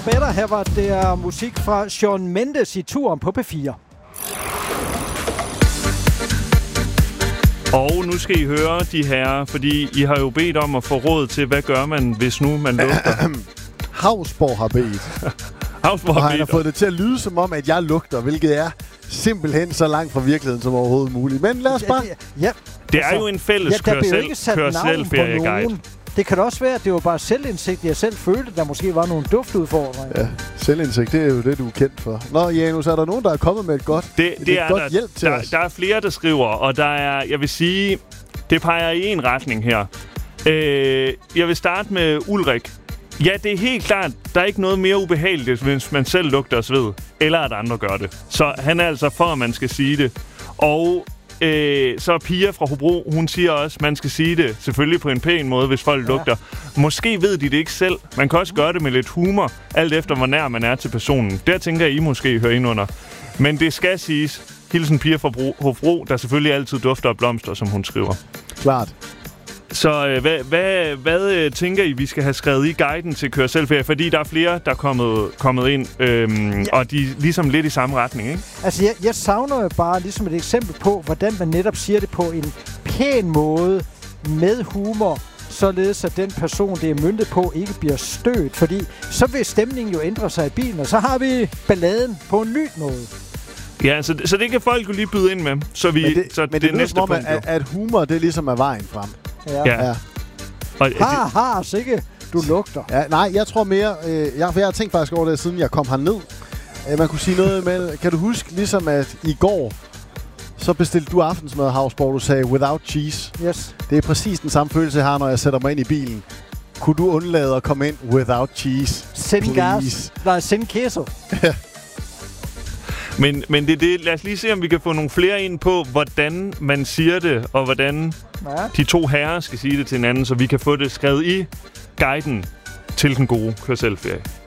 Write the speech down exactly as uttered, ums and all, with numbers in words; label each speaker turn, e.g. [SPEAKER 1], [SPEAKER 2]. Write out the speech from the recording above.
[SPEAKER 1] Better. Her var det musik fra Shawn Mendes i turen på P fire.
[SPEAKER 2] Og nu skal I høre de her, fordi I har jo bedt om at få råd til, hvad gør man, hvis nu man lugter.
[SPEAKER 3] Havsborg har bedt.
[SPEAKER 2] Havsborg
[SPEAKER 3] og
[SPEAKER 2] har
[SPEAKER 3] han har
[SPEAKER 2] bedt.
[SPEAKER 3] fået det til at lyde som om, at jeg lugter, hvilket er simpelthen så langt fra virkeligheden som overhovedet muligt. Men lad os bare...
[SPEAKER 1] Ja,
[SPEAKER 2] det er jo en fælles
[SPEAKER 1] ja,
[SPEAKER 2] kør-selv-ferieguide.
[SPEAKER 1] Det kan da også være, at det var bare selvindsigt, jeg selv følte, der måske var nogle duftudfordringer.
[SPEAKER 3] Ja, selvindsigt, det er jo det, du er kendt for. Nå, Janus, er der nogen, der er kommet med et godt,
[SPEAKER 2] det, det
[SPEAKER 3] et
[SPEAKER 2] er
[SPEAKER 3] godt
[SPEAKER 2] der,
[SPEAKER 3] hjælp til
[SPEAKER 2] der,
[SPEAKER 3] os?
[SPEAKER 2] Der er flere, der skriver, og der er, jeg vil sige, det peger i en retning her. Øh, jeg vil starte med Ulrik. Ja, det er helt klart, der er ikke noget mere ubehageligt, hvis man selv lugter og sved, eller at andre gør det. Så han er altså for, at man skal sige det. Og øh, så Pia fra Hobro, hun siger også, at man skal sige det selvfølgelig på en pæn måde, hvis folk ja. lugter. Måske ved de det ikke selv. Man kan også gøre det med lidt humor, alt efter hvor nær man er til personen. Der tænker I måske hører ind under. Men det skal siges. Hilsen Pia fra Hobro, der selvfølgelig altid dufter af blomster, som hun skriver.
[SPEAKER 3] Klart.
[SPEAKER 2] Så øh, hvad, hvad, hvad øh, tænker I, vi skal have skrevet i guiden til Kør Selv-ferie? Fordi der er flere, der er kommet, kommet ind, øhm, ja. og de er ligesom lidt i samme retning, ikke?
[SPEAKER 1] Altså, jeg, jeg savner jo bare ligesom et eksempel på, hvordan man netop siger det på en pæn måde, med humor, således at den person, det er møntet på, ikke bliver stødt. Fordi så vil stemningen jo ændre sig i bilen, og så har vi balladen på en ny måde.
[SPEAKER 2] Ja, så, så det kan folk jo lige byde ind med. Så vi,
[SPEAKER 3] men det,
[SPEAKER 2] så
[SPEAKER 3] men det,
[SPEAKER 2] det
[SPEAKER 3] er næste punkt, at, at humor, det ligesom er vejen frem.
[SPEAKER 1] Ja.
[SPEAKER 2] ja.
[SPEAKER 3] ja.
[SPEAKER 2] Og,
[SPEAKER 1] har, har, sikke, du lugter.
[SPEAKER 3] Ja, nej, jeg tror mere... Øh, jeg, jeg har tænkt faktisk over det, siden jeg kom herned. Øh, man kunne sige noget med... Kan du huske, ligesom at i går, så bestilte du aftensmad, Havsborg, du sagde, without cheese.
[SPEAKER 1] Yes.
[SPEAKER 3] Det er præcis den samme følelse, jeg har, når jeg sætter mig ind i bilen. Kunne du undlade at komme ind without cheese?
[SPEAKER 1] Send gas. Nej, send queso.
[SPEAKER 2] Men, men det er det. Lad os lige se, om vi kan få nogle flere ind på, hvordan man siger det, og hvordan ja. de to herrer skal sige det til hinanden, så vi kan få det skrevet i guiden til den gode Kør Selv-ferie.